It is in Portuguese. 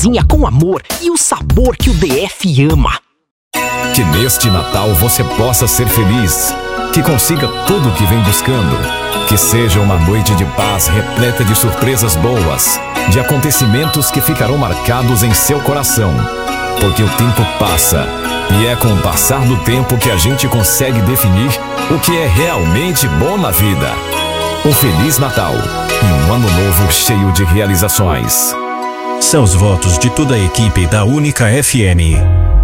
cozinha com amor e o sabor que o DF ama. Que neste Natal você possa ser feliz, que consiga tudo o que vem buscando, que seja uma noite de paz repleta de surpresas boas, de acontecimentos que ficarão marcados em seu coração. Porque o tempo passa, e é com o passar do tempo que a gente consegue definir o que é realmente bom na vida. Um Feliz Natal e um Ano Novo cheio de realizações. São os votos de toda a equipe da Única FM.